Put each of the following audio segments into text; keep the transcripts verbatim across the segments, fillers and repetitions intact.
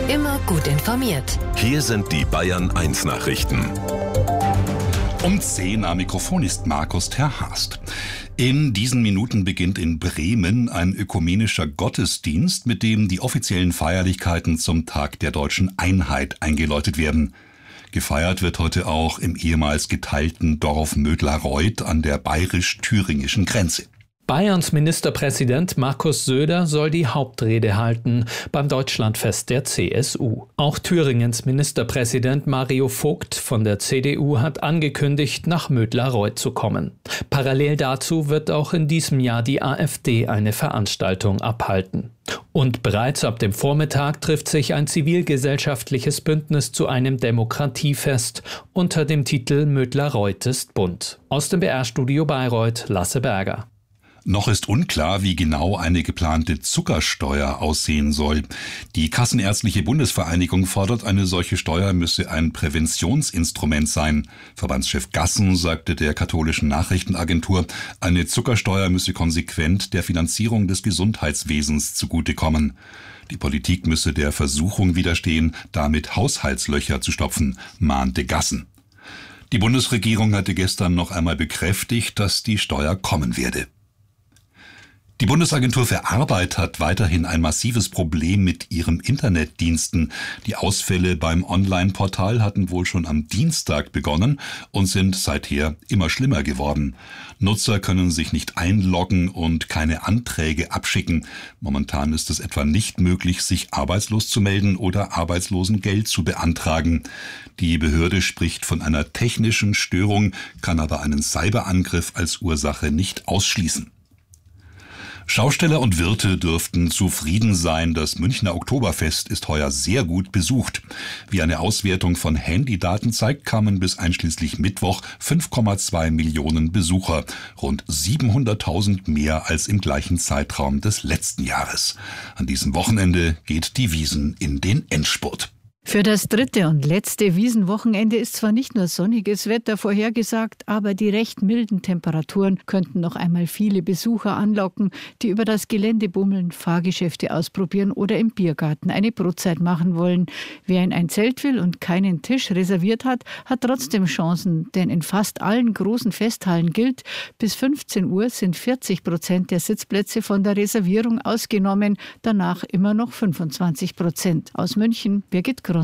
Immer gut informiert. Hier sind die Bayern eins Nachrichten. Um zehn am Mikrofon ist Markus Terhast. In diesen Minuten beginnt in Bremen ein ökumenischer Gottesdienst, mit dem die offiziellen Feierlichkeiten zum Tag der deutschen Einheit eingeläutet werden. Gefeiert wird heute auch im ehemals geteilten Dorf Mödlareuth an der bayerisch-thüringischen Grenze. Bayerns Ministerpräsident Markus Söder soll die Hauptrede halten beim Deutschlandfest der C S U. Auch Thüringens Ministerpräsident Mario Vogt von der C D U hat angekündigt, nach Mödlareuth zu kommen. Parallel dazu wird auch in diesem Jahr die AfD eine Veranstaltung abhalten. Und bereits ab dem Vormittag trifft sich ein zivilgesellschaftliches Bündnis zu einem Demokratiefest unter dem Titel Mödlareuth ist bunt. Aus dem B R-Studio Bayreuth, Lasse Berger. Noch ist unklar, wie genau eine geplante Zuckersteuer aussehen soll. Die Kassenärztliche Bundesvereinigung fordert, eine solche Steuer müsse ein Präventionsinstrument sein. Verbandschef Gassen sagte der katholischen Nachrichtenagentur, eine Zuckersteuer müsse konsequent der Finanzierung des Gesundheitswesens zugutekommen. Die Politik müsse der Versuchung widerstehen, damit Haushaltslöcher zu stopfen, mahnte Gassen. Die Bundesregierung hatte gestern noch einmal bekräftigt, dass die Steuer kommen werde. Die Bundesagentur für Arbeit hat weiterhin ein massives Problem mit ihren Internetdiensten. Die Ausfälle beim Online-Portal hatten wohl schon am Dienstag begonnen und sind seither immer schlimmer geworden. Nutzer können sich nicht einloggen und keine Anträge abschicken. Momentan ist es etwa nicht möglich, sich arbeitslos zu melden oder Arbeitslosengeld zu beantragen. Die Behörde spricht von einer technischen Störung, kann aber einen Cyberangriff als Ursache nicht ausschließen. Schausteller und Wirte dürften zufrieden sein. Das Münchner Oktoberfest ist heuer sehr gut besucht. Wie eine Auswertung von Handydaten zeigt, kamen bis einschließlich Mittwoch fünf Komma zwei Millionen Besucher, rund siebenhunderttausend mehr als im gleichen Zeitraum des letzten Jahres. An diesem Wochenende geht die Wiesn in den Endspurt. Für das dritte und letzte Wiesenwochenende ist zwar nicht nur sonniges Wetter vorhergesagt, aber die recht milden Temperaturen könnten noch einmal viele Besucher anlocken, die über das Gelände bummeln, Fahrgeschäfte ausprobieren oder im Biergarten eine Brotzeit machen wollen. Wer in ein Zelt will und keinen Tisch reserviert hat, hat trotzdem Chancen, denn in fast allen großen Festhallen gilt, bis fünfzehn Uhr sind vierzig Prozent der Sitzplätze von der Reservierung ausgenommen, danach immer noch fünfundzwanzig Prozent. Aus München, Birgit Grund.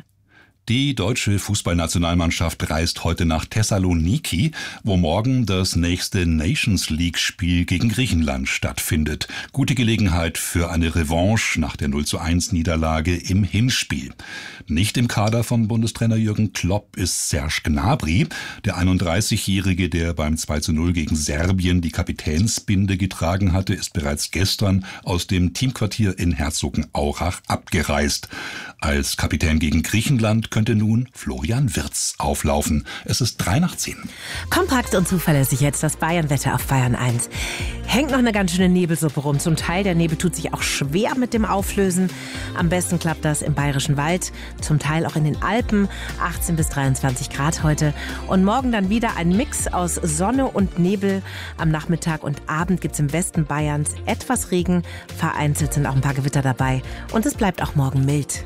Die deutsche Fußballnationalmannschaft reist heute nach Thessaloniki, wo morgen das nächste Nations-League-Spiel gegen Griechenland stattfindet. Gute Gelegenheit für eine Revanche nach der null zu eins Niederlage im Hinspiel. Nicht im Kader von Bundestrainer Jürgen Klopp ist Serge Gnabry, der einunddreißigjährige, der beim zwei zu null gegen Serbien die Kapitänsbinde getragen hatte, ist bereits gestern aus dem Teamquartier in Herzogenaurach abgereist. Als Kapitän gegen Griechenland könnte nun Florian Wirtz auflaufen. Es ist drei nach zehn. Kompakt und zuverlässig jetzt das Bayernwetter auf Bayern eins. Hängt noch eine ganz schöne Nebelsuppe rum. Zum Teil der Nebel tut sich auch schwer mit dem Auflösen. Am besten klappt das im Bayerischen Wald, zum Teil auch in den Alpen. achtzehn bis dreiundzwanzig Grad heute. Und morgen dann wieder ein Mix aus Sonne und Nebel. Am Nachmittag und Abend gibt es im Westen Bayerns etwas Regen. Vereinzelt sind auch ein paar Gewitter dabei. Und es bleibt auch morgen mild.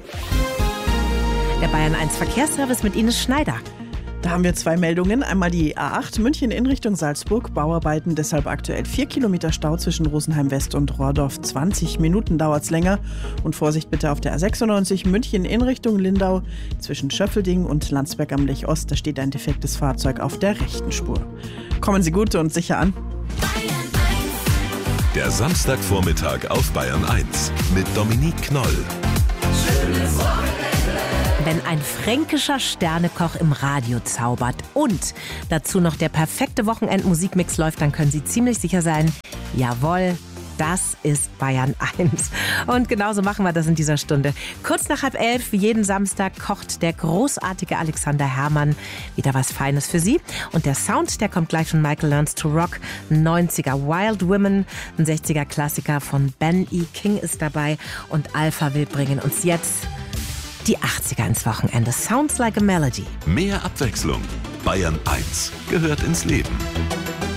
Der Bayern eins Verkehrsservice mit Ines Schneider. Da haben wir zwei Meldungen. Einmal die A acht München in Richtung Salzburg. Bauarbeiten, deshalb aktuell vier Kilometer Stau zwischen Rosenheim West und Rohrdorf. zwanzig Minuten dauert es länger. Und Vorsicht bitte auf der A sechsundneunzig München in Richtung Lindau. Zwischen Schöffelding und Landsberg am Lech Ost. Da steht ein defektes Fahrzeug auf der rechten Spur. Kommen Sie gut und sicher an. Der Samstagvormittag auf Bayern eins mit Dominique Knoll. Schönes Wochenende. Wenn ein fränkischer Sternekoch im Radio zaubert und dazu noch der perfekte Wochenendmusikmix läuft, dann können Sie ziemlich sicher sein, jawohl, das ist Bayern eins. Und genauso machen wir das in dieser Stunde. Kurz nach halb elf, wie jeden Samstag, kocht der großartige Alexander Herrmann wieder was Feines für Sie. Und der Sound, der kommt gleich von Michael Learns to Rock. neunziger Wild Women, ein sechziger Klassiker von Ben E. King ist dabei. Und Alpha will bringen uns jetzt die achtziger ins Wochenende. Sounds like a Melody. Mehr Abwechslung. Bayern eins gehört ins Leben.